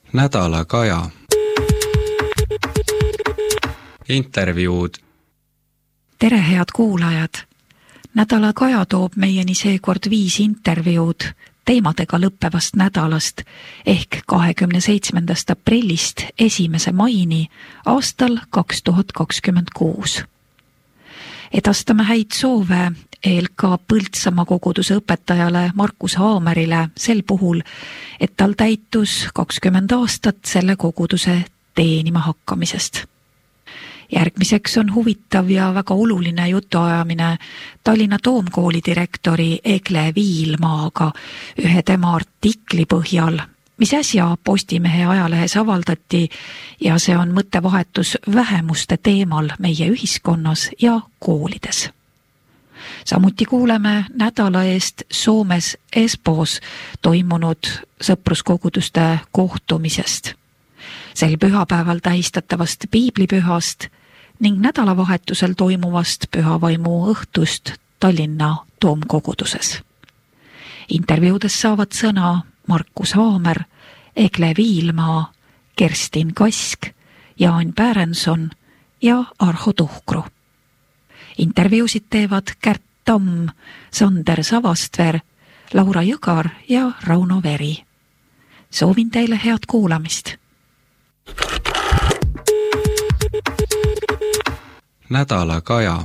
Nädala Kaja. Intervjuud. Tere, head kuulajad! Nädala Kaja toob meieni seekord 5 intervjuud teemadega lõppevast nädalast ehk 27. aprillist 1. maini aastal 2026. Edastame häid soove ELK Põltsamaa koguduse õpetajale Markus Haamerile sel puhul, et tal täitus 20 aastat selle koguduse teenima hakkamisest. Järgmiseks on huvitav ja väga oluline jutuajamine Tallinna Toomkooli direktori Egle Viilmaaga ühe tema artikli põhjal, mis äsja Postimehe ajalehes avaldati, ja see on mõttevahetus vähemuste teemal meie ühiskonnas ja koolides. Samuti kuuleme nädala eest Soomes Espoos toimunud sõpruskoguduste kohtumisest, sel pühapäeval tähistatavast piiblipühast ning nädalavahetusel toimuvast pühavaimu õhtust Tallinna Toomkoguduses. Intervjuudes saavad sõna Markus Haamer, Egle Viilmaa, Kerstin Kask, Jaan Pärenson ja Arho Tuhkru. Intervjuusid teevad Kärt Tamm, Sander Savastver, Laura Jõgar ja Rauno Veri. Soovin teile head kuulamist! Nädala Kaja.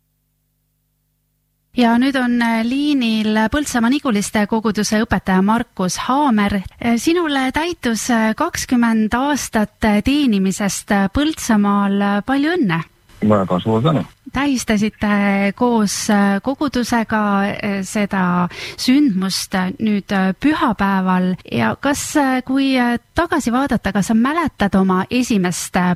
Ja nüüd on liinil Põltsamaa Niguliste koguduse õpetaja Markus Haamer. Sinule täitus 20 aastat teenimisest Põltsamaal. Palju õnne! Väga suur tänu! Tähistasite koos kogudusega seda sündmust nüüd pühapäeval ja kas, kui tagasi vaadata, kas sa mäletad oma esimest